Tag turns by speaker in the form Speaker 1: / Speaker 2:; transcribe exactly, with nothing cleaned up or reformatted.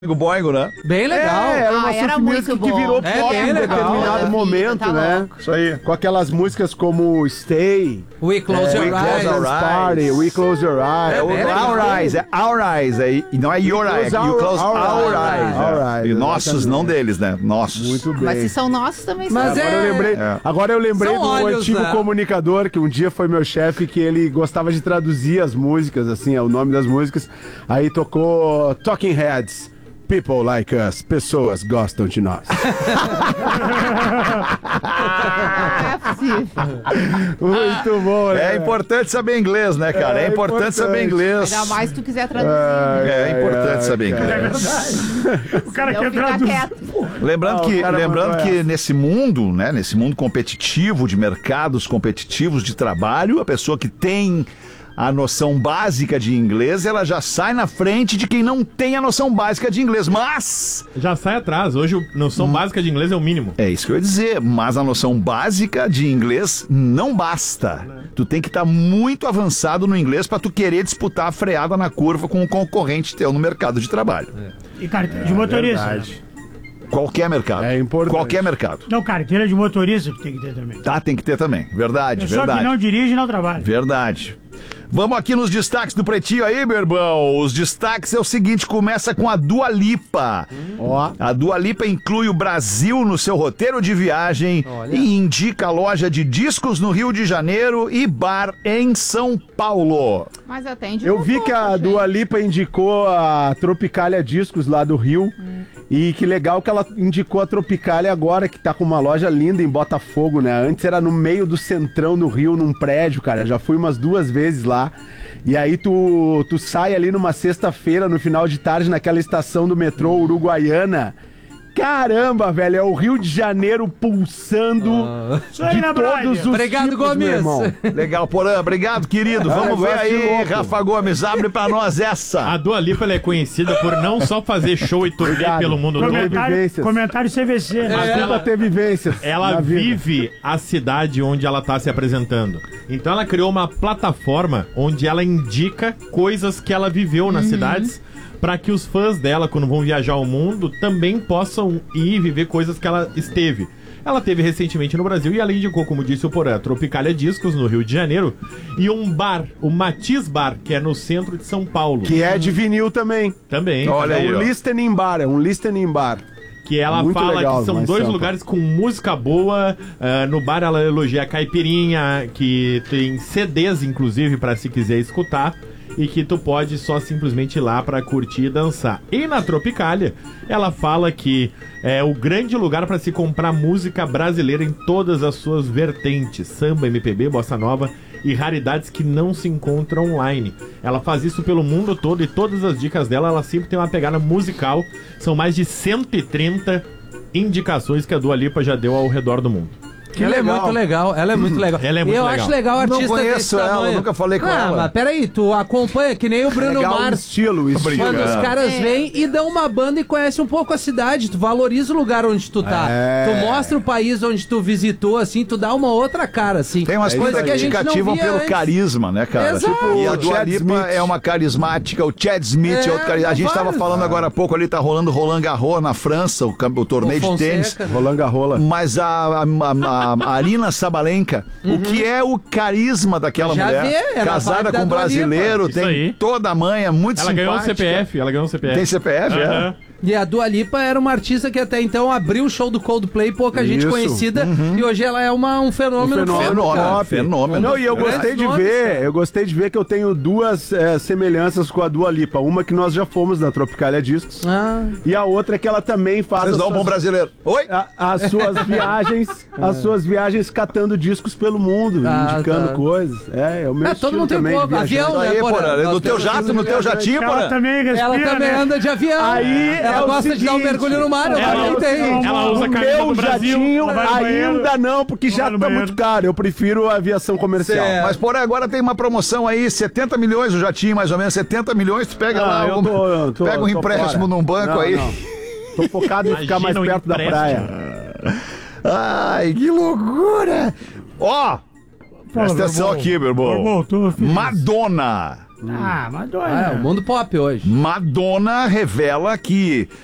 Speaker 1: Boingo, né?
Speaker 2: Bem legal.
Speaker 3: É, era uma
Speaker 4: Ah, era
Speaker 3: surf
Speaker 4: muito
Speaker 3: music
Speaker 4: bom.
Speaker 3: que virou
Speaker 2: É,
Speaker 3: pop
Speaker 2: bem
Speaker 3: em
Speaker 2: legal.
Speaker 3: determinado
Speaker 4: Vida,
Speaker 3: momento,
Speaker 4: tá
Speaker 3: né?
Speaker 4: louco.
Speaker 1: Isso aí.
Speaker 3: Com aquelas músicas como Stay,
Speaker 2: We Close Your
Speaker 1: We Close
Speaker 2: Eyes.
Speaker 1: Our
Speaker 3: Dance
Speaker 1: Eyes.
Speaker 3: Party, We Close Your Eyes.
Speaker 1: É o
Speaker 2: É,
Speaker 1: Our Eyes, é Our Eyes, é, e não é Your
Speaker 3: close
Speaker 1: Eyes, é You
Speaker 3: our-
Speaker 1: Close
Speaker 3: our
Speaker 1: Our
Speaker 3: eyes.
Speaker 1: Eyes. é.
Speaker 3: Our eyes,
Speaker 1: E nossos,
Speaker 3: exatamente.
Speaker 1: não deles, né? Nossos.
Speaker 3: Muito bem.
Speaker 4: Mas se são nossos também são.
Speaker 2: Mas
Speaker 3: Agora
Speaker 2: é-
Speaker 3: eu lembrei,
Speaker 1: É.
Speaker 3: agora eu lembrei
Speaker 2: São
Speaker 3: do
Speaker 2: olhos,
Speaker 3: antigo
Speaker 2: né?
Speaker 3: comunicador que um dia foi meu chefe, que ele gostava de traduzir as músicas, assim, é o nome das músicas. Aí tocou Talking Heads. People like us, pessoas gostam de nós.
Speaker 4: Ah, é possível.
Speaker 3: Muito bom, né?
Speaker 1: É importante saber inglês, né, cara? É,
Speaker 3: É
Speaker 1: importante,
Speaker 3: importante.
Speaker 1: saber inglês.
Speaker 4: Ainda mais se tu quiser traduzir.
Speaker 1: É,
Speaker 3: Ai,
Speaker 1: importante
Speaker 3: ai,
Speaker 1: saber
Speaker 3: cara.
Speaker 1: inglês.
Speaker 5: O cara
Speaker 4: Eu
Speaker 5: quer
Speaker 4: ficar
Speaker 5: traduzir.
Speaker 4: quieto.
Speaker 1: Lembrando
Speaker 3: Ah, o
Speaker 1: que,
Speaker 3: cara
Speaker 1: lembrando
Speaker 3: mandou
Speaker 1: que
Speaker 3: essa.
Speaker 1: nesse mundo, né, nesse mundo competitivo de mercados competitivos de trabalho, a pessoa que tem a noção básica de inglês, ela já sai na frente de quem não tem a noção básica de inglês. Mas
Speaker 5: Já sai atrás. Hoje a noção básica de inglês é o mínimo.
Speaker 1: é isso que eu ia dizer, mas a noção básica de inglês não basta. Tu tem que estar muito avançado no inglês para tu querer disputar a freada na curva com um concorrente teu no mercado de trabalho.
Speaker 6: E carteira de motorista.
Speaker 3: Verdade.
Speaker 1: Qualquer mercado.
Speaker 3: É importante.
Speaker 1: Qualquer mercado.
Speaker 6: Não, carteira de motorista que tem que ter também.
Speaker 1: Tá, tem que ter também. Verdade,
Speaker 6: Pessoa
Speaker 1: verdade.
Speaker 6: que não dirige não trabalha.
Speaker 1: Verdade. Vamos aqui nos destaques do Pretinho aí, meu irmão. Os destaques é o seguinte, começa com a Dua Lipa.
Speaker 3: Ó,
Speaker 1: A Dua Lipa inclui o Brasil no seu roteiro de viagem
Speaker 2: Olha.
Speaker 1: e indica loja de discos no Rio de Janeiro e bar em São Paulo.
Speaker 4: Mas atende
Speaker 3: eu
Speaker 4: um
Speaker 3: vi
Speaker 4: pouco,
Speaker 3: que a
Speaker 4: gente.
Speaker 3: Dua Lipa indicou a Tropicália Discos lá do Rio. E que legal que ela indicou a Tropicália agora, que tá com uma loja linda em Botafogo, né? Antes era no meio do centrão do Rio, num prédio, cara. Já fui umas duas vezes lá. E aí tu, tu sai ali numa sexta-feira, no final de tarde, naquela estação do metrô Uruguaiana. Caramba, velho, é o Rio de Janeiro pulsando
Speaker 6: Isso aí,
Speaker 3: de
Speaker 6: né,
Speaker 3: todos
Speaker 6: brother?
Speaker 3: os
Speaker 2: Obrigado,
Speaker 3: tipos,
Speaker 2: Gomes.
Speaker 3: meu irmão.
Speaker 1: Legal, Porã. Obrigado, querido.
Speaker 3: Ah,
Speaker 1: Vamos ver
Speaker 3: gosto de
Speaker 1: aí,
Speaker 3: louco.
Speaker 1: Rafa Gomes. Abre pra nós
Speaker 5: A
Speaker 1: essa.
Speaker 5: Dua Lipa ela é conhecida por não só fazer show e turnê
Speaker 3: Obrigado.
Speaker 5: pelo mundo todo.
Speaker 6: Comentário,
Speaker 3: vivências.
Speaker 6: comentário C V C.
Speaker 5: Mas
Speaker 3: Desculpa
Speaker 5: ela-
Speaker 3: ter vivências.
Speaker 5: Ela
Speaker 3: na vida.
Speaker 5: vive a cidade onde ela tá se apresentando. Então ela criou uma plataforma onde ela indica coisas que ela viveu nas cidades para que os fãs dela, quando vão viajar ao mundo, também possam ir viver coisas que ela esteve. Ela teve recentemente no Brasil e ela indicou, como disse o Porã, Tropicália Discos, no Rio de Janeiro, e um bar, o Matiz Bar, que é no centro de São Paulo.
Speaker 3: Que é de vinil também.
Speaker 5: Também.
Speaker 1: Olha
Speaker 3: É
Speaker 1: aí,
Speaker 3: um
Speaker 1: ó.
Speaker 3: listening bar, é um listening bar.
Speaker 5: Que ela
Speaker 3: Muito
Speaker 5: fala
Speaker 3: legal,
Speaker 5: que são
Speaker 3: mas
Speaker 5: dois
Speaker 3: Sampa.
Speaker 5: lugares com música boa. Ah, no bar ela elogia a caipirinha, que tem C Ds, inclusive, pra se quiser escutar. E que tu pode só simplesmente ir lá pra curtir e dançar. E na Tropicália, ela fala que é o grande lugar pra se comprar música brasileira em todas as suas vertentes. Samba, M P B, bossa nova e raridades que não se encontram online. Ela faz isso pelo mundo todo e todas as dicas dela, ela sempre tem uma pegada musical. São mais de cento e trinta indicações que a Dua Lipa já deu ao redor do mundo.
Speaker 2: Que ela é
Speaker 3: legal.
Speaker 2: muito legal, ela é muito legal.
Speaker 5: Ela é muito
Speaker 2: eu
Speaker 5: legal.
Speaker 2: acho legal o
Speaker 1: Não
Speaker 2: artista
Speaker 1: conheço
Speaker 2: desse
Speaker 1: ela,
Speaker 2: tamanho.
Speaker 1: nunca falei com
Speaker 2: ah,
Speaker 1: ela.
Speaker 2: mas peraí, tu acompanha que nem o Bruno
Speaker 3: Legal o
Speaker 2: Mars.
Speaker 3: estilo, o estilo.
Speaker 1: Obrigado.
Speaker 2: Quando os caras
Speaker 4: É.
Speaker 2: vêm e dão uma banda e conhecem um pouco a cidade, tu valoriza o lugar onde tu tá.
Speaker 3: É.
Speaker 2: Tu mostra o país onde tu visitou, assim, tu dá uma outra cara, assim.
Speaker 1: Tem umas
Speaker 3: É
Speaker 1: coisas
Speaker 3: isso
Speaker 1: que
Speaker 3: aí.
Speaker 2: a gente não
Speaker 1: cativam
Speaker 2: via
Speaker 1: pelo
Speaker 2: antes.
Speaker 1: carisma, né, cara?
Speaker 2: Exato.
Speaker 1: E a
Speaker 3: O
Speaker 1: Dua
Speaker 3: Chad
Speaker 1: Lipa
Speaker 3: Smith.
Speaker 1: é uma carismática, o Chad Smith
Speaker 2: É,
Speaker 1: é outro cari- A gente tava
Speaker 2: vários.
Speaker 1: falando agora há pouco ali, tá rolando Roland Garros na França, o, cam- o torneio
Speaker 2: O
Speaker 1: de
Speaker 2: Fonseca,
Speaker 1: tênis.
Speaker 2: né?
Speaker 3: Rolanga rola.
Speaker 1: Mas a, a, a- a Arina Sabalenka, o que é o carisma daquela
Speaker 2: Já
Speaker 1: mulher?
Speaker 2: vê, é na
Speaker 1: Casada
Speaker 2: vibe da
Speaker 1: com
Speaker 2: Dua
Speaker 1: brasileiro,
Speaker 5: Lipa. Isso
Speaker 1: tem
Speaker 5: aí.
Speaker 1: toda a manha, muito
Speaker 5: Ela ganhou um
Speaker 1: simpática.
Speaker 5: C P F, ela ganhou um C P F.
Speaker 1: Tem C P F, é?
Speaker 5: Aham.
Speaker 2: E a Dua Lipa era uma artista que até então abriu o show do Coldplay, pouca gente
Speaker 3: Isso.
Speaker 2: conhecida, e hoje ela é uma, um fenômeno.
Speaker 3: Um fenômeno.
Speaker 1: Fenômeno,
Speaker 3: Top.
Speaker 1: fenômeno.
Speaker 3: Não, e eu
Speaker 2: Grandes
Speaker 3: gostei de
Speaker 2: nomes,
Speaker 3: ver,
Speaker 2: cara.
Speaker 3: eu gostei de ver que eu tenho duas eh, semelhanças com a Dua Lipa. Uma que nós já fomos na Tropicália Discos.
Speaker 2: Ah,
Speaker 3: E a outra é que ela também faz
Speaker 1: Vocês
Speaker 3: as
Speaker 1: dão um bom
Speaker 3: suas,
Speaker 1: brasileiro. Oi?
Speaker 3: a- as suas viagens, as suas viagens catando discos pelo mundo,
Speaker 2: Ah,
Speaker 3: indicando
Speaker 2: tá.
Speaker 3: coisas. É, é o meu
Speaker 2: É, todo
Speaker 3: estilo
Speaker 2: mundo tem
Speaker 3: também.
Speaker 2: pouco.
Speaker 3: de viajar.
Speaker 2: Avião, né,
Speaker 1: Aí,
Speaker 2: Porã?
Speaker 1: Porã,
Speaker 2: Nós
Speaker 1: no teu
Speaker 2: temos
Speaker 1: jato,
Speaker 2: estilo
Speaker 1: no teu
Speaker 2: viajante.
Speaker 1: jatinho,
Speaker 6: Ela
Speaker 1: Porã.
Speaker 6: também respira,
Speaker 2: Ela também
Speaker 6: né?
Speaker 2: anda de avião.
Speaker 3: Aí
Speaker 2: ela
Speaker 3: é o
Speaker 2: gosta de dar um
Speaker 3: seguinte,
Speaker 2: mergulho no mar, eu
Speaker 5: ela-
Speaker 2: também tenho.
Speaker 5: ela usa a
Speaker 3: o
Speaker 5: camisa
Speaker 3: meu
Speaker 5: do Brasil,
Speaker 3: jatinho
Speaker 6: vai no banheiro,
Speaker 3: ainda não, porque já
Speaker 6: vai
Speaker 3: tá
Speaker 6: no banheiro.
Speaker 3: muito caro. Eu prefiro a aviação comercial.
Speaker 2: Certo.
Speaker 1: Mas, porém, agora tem uma promoção aí, setenta milhões o jatinho, mais ou menos, setenta milhões, tu pega
Speaker 3: Ah,
Speaker 1: lá,
Speaker 3: eu
Speaker 1: um-
Speaker 3: tô- eu tô-
Speaker 1: pega um
Speaker 3: tô
Speaker 1: empréstimo
Speaker 3: fora.
Speaker 1: num banco
Speaker 3: Não,
Speaker 1: aí.
Speaker 3: não. Tô focado em ficar mais
Speaker 5: Imagina um
Speaker 3: perto da
Speaker 5: empréstimo.
Speaker 3: praia.
Speaker 1: Ai, que loucura! Ó, presta atenção
Speaker 6: Borbô.
Speaker 1: aqui, meu irmão.
Speaker 6: Borbô, tô feliz.
Speaker 1: Madonna
Speaker 6: Ah, Madonna.
Speaker 2: Ah, é o mundo pop hoje.
Speaker 1: Madonna revela que